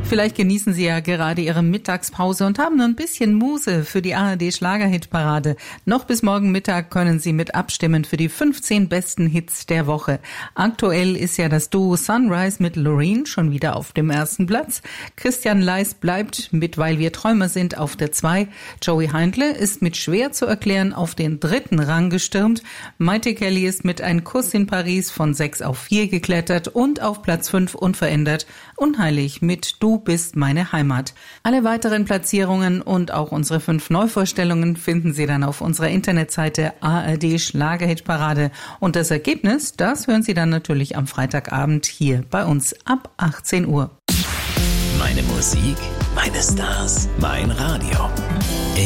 Vielleicht genießen Sie ja gerade Ihre Mittagspause und haben ein bisschen Muße für die ARD-Schlagerhitparade. Noch bis morgen Mittag können Sie mit abstimmen für die 15 besten Hits der Woche. Aktuell ist ja das Duo Sunrise mit Loreen schon wieder auf dem ersten Platz. Christian Leis bleibt mit Weil wir Träumer sind auf der 2. Joey Heindle ist mit Schwer zu erklären auf den 3. Rang gestürmt. Maite Kelly ist mit Ein Kuss in Paris von 6 auf 4 geklettert und auf Platz 5 unverändert. Unheilig mit Du bist meine Heimat. Alle weiteren Platzierungen und auch unsere 5 Neuvorstellungen finden Sie dann auf unserer Internetseite ARD Schlagerhitparade. Und das Ergebnis, das hören Sie dann natürlich am Freitagabend hier bei uns ab 18 Uhr. Meine Musik, meine Stars, mein Radio.